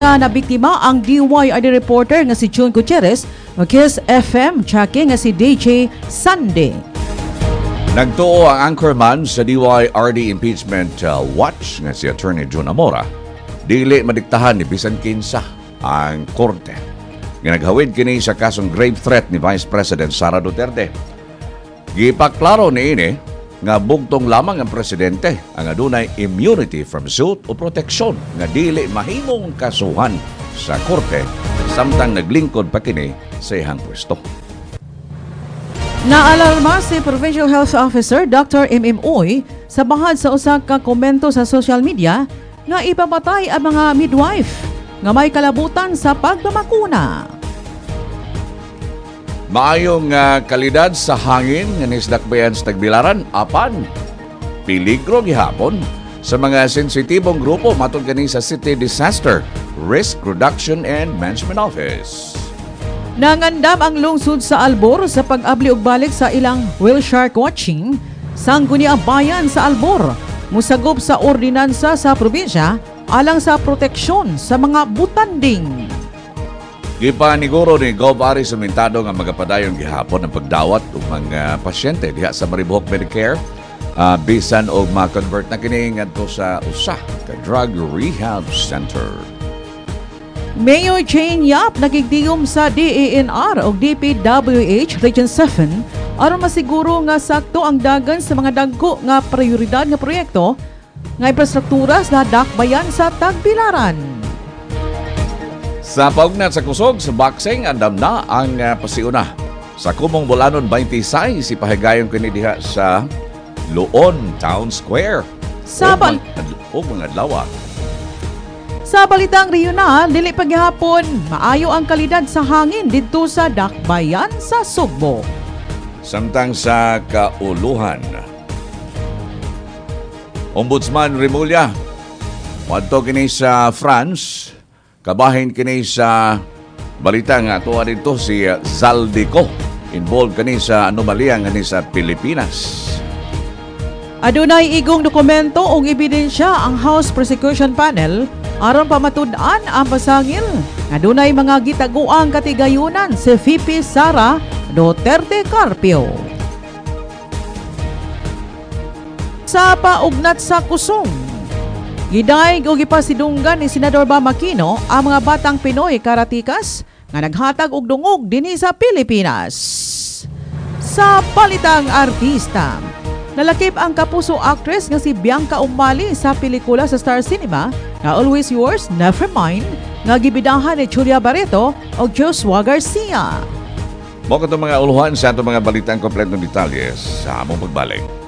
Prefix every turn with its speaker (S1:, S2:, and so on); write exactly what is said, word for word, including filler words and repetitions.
S1: Na nabiktima ang D Y R D reporter nga si June Gutierrez o Kiss F M tracking nga si D J Sunday.
S2: Nagtuo ang anchorman sa D Y R D impeachment uh, watch nga si Attorney June Amora. Dili madiktahan ni bisan kinsa ang korte. Nga naghawid kini sa kasong grave threat ni Vice President Sara Duterte. Gipaklaro ni ini nga bugtong lamang ang presidente ang adunay immunity from suit o proteksyon nga dili mahimong kasuhan sa korte samtang naglingkod pa kini sa iyang pwesto.
S1: Naalarma si Provincial Health Officer Doctor M M Uy sa bahad sa usa ka komento sa social media nga ipapatay ang mga midwife nga may kalabutan sa pagbamakuna.
S2: Maayong uh, kalidad sa hangin nga nisdakbayan sa Tagbilaran apan peligro gihapon sa mga sensitibong grupo matod kani sa City Disaster Risk Reduction and Management Office.
S1: Nangandam ang lungsod sa Albor sa pag-abli og balik sa ilang whale shark watching sangguni ang bayan sa Albor musagop sa ordinansa sa probinsya alang sa proteksyon sa mga butanding.
S2: Gipaniguro ni Gov Ari Sumentado nga magapadayon gihapon ang pagdawat og mga pasyente diha sa Maribohok Medicare uh, bisan og ma-convert na kini ngadto sa usa ka drug rehab center.
S1: Mayor Jane Yap nagigdiyom sa D A N R o D P W H Region seven aron masiguro nga sakto ang dagan sa mga dagko nga prioridad nga proyekto nga infrastruktura sa dakbayan sa Tagbilaran.
S2: Sa paugnat sa kusog sa boxing, andam na ang uh, pasiuna. Sa Kumong Bulanon twenty-six, ipahigayon kini diha sa Luon Town Square.
S1: Sa bal-
S2: o mga adlaw.
S1: Sa balitang regional, dili paghihapon, maayo ang kalidad sa hangin didto sa dakbayan sa Sugbo.
S2: Samtang sa kauluhan, Ombudsman Remulla, wadto kini sa France, kabahin kini sa balita nga tuwa dito si Zaldico involved kini sa anomalya nga ni sa Pilipinas.
S1: Adunay igong dokumento ug ebidensya ang House Prosecution Panel aron pamatud-an ang pasangil. Adunay mga gitaguang katigayunan si V P Sara Duterte Carpio. Sa paugnat sa kusong, gidayeg o gipasidunggan ni Senador Bam Aquino ang mga batang Pinoy karatikas nga naghatag og dungog dinhi sa Pilipinas. Sa balitang artista, nalakip ang kapuso actress nga si Bianca Umali sa pelikula sa Star Cinema na Always Yours, Nevermind nga gibidahan ni Julia Barreto o Joshua Garcia.
S2: Mo katong mga uluhan sa atong mga balitang kompletong detalye sa among pagbalik.